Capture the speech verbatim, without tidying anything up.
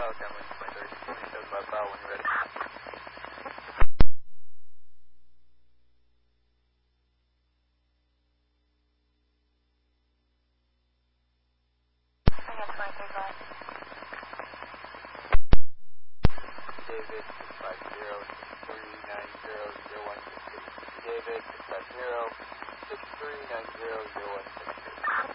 South, Emily, my thirty, twenty-seven by file when you're ready. David, six five zero, six three nine zero, zero one six six. David, six five zero, six three nine zero, zero one six six.